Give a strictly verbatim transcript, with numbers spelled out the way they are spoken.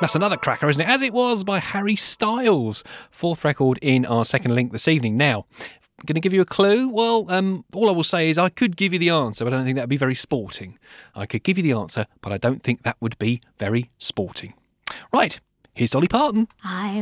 That's another cracker, isn't it? As It Was by Harry Styles. Fourth record in our second link this evening. Now, I'm going to give you a clue. Well, um, all I will say is I could give you the answer, but I don't think that would be very sporting. I could give you the answer, but I don't think that would be very sporting. Right, here's Dolly Parton. I